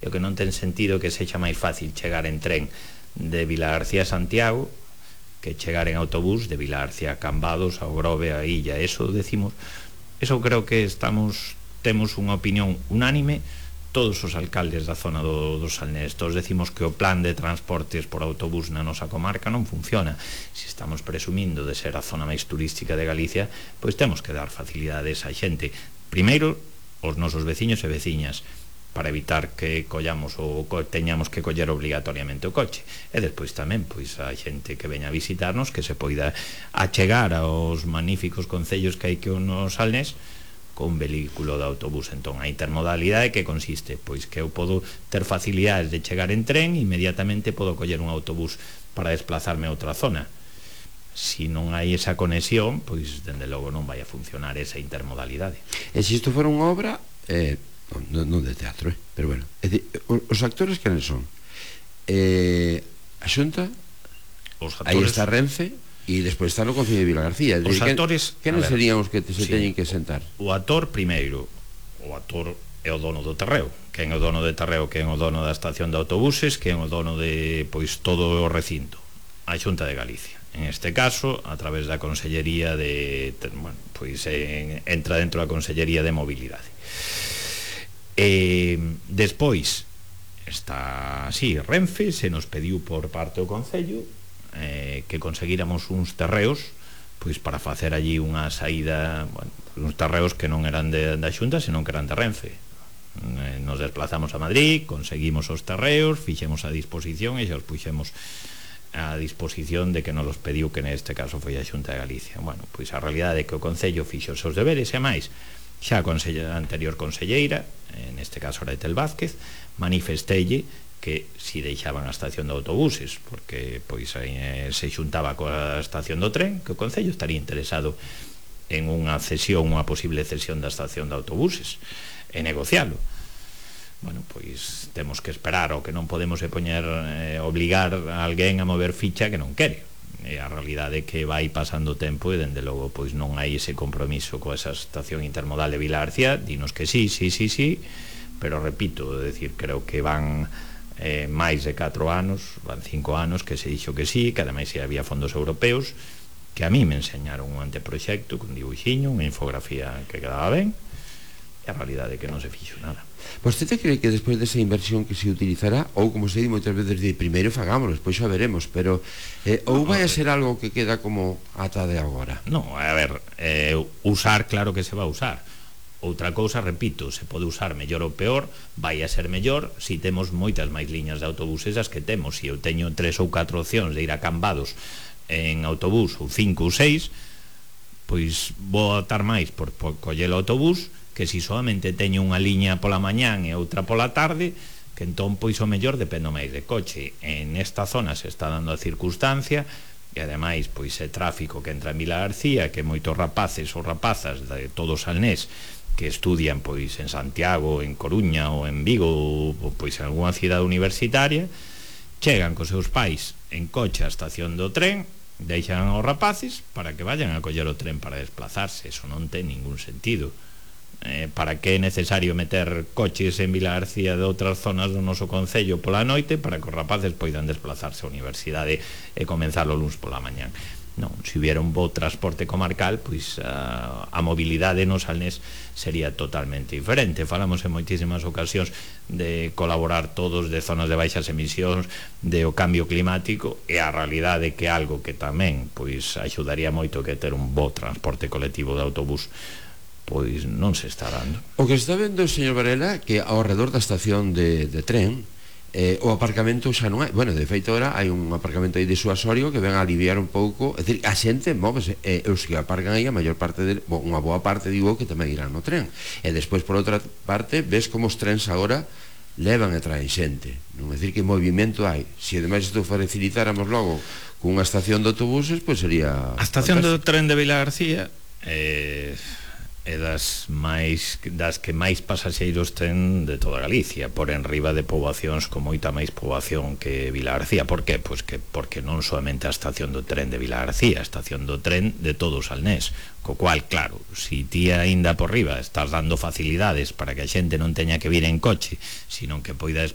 e o que non ten sentido que sexa máis fácil chegar en tren de Vilagarcía a Santiago que chegar en autobús de Vilagarcía a Cambados, ao Grove, a Illa. Eso decimos, eso creo que temos unha opinión unánime todos os alcaldes da zona do Salnés. Todos decimos que o plan de transportes por autobús na nosa comarca non funciona. Se estamos presumindo de ser a zona máis turística de Galicia, pois temos que dar facilidades a xente, primeiro os nosos veciños e veciñas, para evitar que collamos ou teñamos que coller obligatoriamente o coche, e despois tamén pois a xente que veña a visitarnos que se poida achegar aos magníficos concellos que hai que no Salnés con un vehículo de autobús. Entón, a intermodalidade que consiste? Pois que eu podo ter facilidades de chegar en tren e inmediatamente podo coller un autobús para desplazarme a outra zona. Si non hai esa conexión, pois, dende logo, non vai a funcionar esa intermodalidade. E se isto fora unha obra, non de teatro, pero bueno, os actores que son? A Xunta, aí está Renfe, e despois está no Concello de Vilagarcía. Os actores, que non serían os que se teñen que sentar? O actor, primeiro, o actor é o dono do terreo. Quen é o dono de terreo? Quen é o dono da estación de autobuses? Quen é o dono de, pois, todo o recinto? A Xunta de Galicia. En este caso, a través da Consellería de, bueno, pois entra dentro da Consellería de Mobilidade. Despois está, sí, Renfe se nos pediu por parte do Concello que conseguíramos uns terreos pois para facer allí unha saída, bueno, uns terreos que non eran da Xunta, senón que eran de Renfe. Nos desplazamos a Madrid, conseguimos os terreos, fixemos a disposición e xa os puxemos a disposición de que nos los pediu, que neste caso foi a Xunta de Galicia. Bueno, pois a realidade é que o Concello fixo os seus deberes e máis. Xa a anterior conselleira, neste caso era Etel Vázquez, manifestelle que si deixaban a estación de autobuses porque pois se xuntaba coa estación do tren, que o Concello estaría interesado en unha cesión, unha posible cesión da estación de autobuses e negocialo. Bueno, pois temos que esperar, o que non podemos é obligar a alguén a mover ficha que non quere. E a realidade é que vai pasando o tempo e dende logo pois non hai ese compromiso coa esa estación intermodal de Vilagarcía. Dinos que sí, pero repito, decir, creo que van máis de 4 anos, van 5 anos que se dixo que sí, que ademais había fondos europeos, que a mí me enseñaron un anteproxecto con dibuxiño, unha infografía que quedaba ben, e a realidade é que non se fixo nada. Vostede cree que despois desa inversión que se utilizará, ou como se di moitas veces, de primeiro fagámoslo, despois xa veremos, pero ou vai a ser algo que queda como ata de agora? Non, a ver, usar, claro que se va a usar. Outra cousa, repito, se pode usar mellor ou peor, vai a ser mellor se temos moitas máis liñas de autobuses as que temos. Se eu teño 3 ou 4 opcións de ir a Cambados en autobús, ou 5 ou 6, pois vou optar máis por coller o autobús que se solamente teño unha liña pola mañán e outra pola tarde, que entón pois o mellor dependo máis de coche. En esta zona se está dando a circunstancia e ademais pois é tráfico que entra en Vilagarcía, que moitos rapaces ou rapazas de todo o Salnés que estudian pois en Santiago, en Coruña ou en Vigo ou pois en algunha cidade universitaria, chegan cos seus pais en coche á estación do tren, deixan aos rapaces para que vayan a coller o tren para desplazarse. Eso non ten ningún sentido. Para que é necesario meter coches en Vilagarcía de outras zonas do noso concello pola noite para que os rapaces poidan desplazarse á universidade e comenzar o luns pola mañán? Non, se hubiera un bo transporte comarcal, pois a mobilidade no Salnés sería totalmente diferente. Falamos en moitísimas ocasións de colaborar todos, de zonas de baixas emisións, de o cambio climático, e a realidade que algo que tamén pois axudaría moito que ter un bo transporte colectivo de autobús pois non se está dando. O que está vendo, señor Varela, que ao redor da estación de tren o aparcamento xa non hai. Bueno, de feito, ahora hai un aparcamento aí de Suasorio que ven a aliviar un pouco, é dicir, a xente móvese, os que aparcan aí a maior parte unha boa parte, digo, que tamén irán no tren. E despois, por outra parte, ves como os trens agora levan e traen xente, non é dicir que movimento hai. Se ademais isto facilitáramos logo cunha estación de autobuses, pois sería a estación do tren de Vilagarcía é das que máis pasaxeiros ten de toda Galicia, por enriba de poboacións con moita máis poboación que Vilagarcía. Por qué? Pois que porque non soamente a estación do tren de Vilagarcía, a estación do tren de todo o Salnés, co cual, claro, si ti aínda por riba estás dando facilidades para que a xente non teña que vir en coche, sino que poida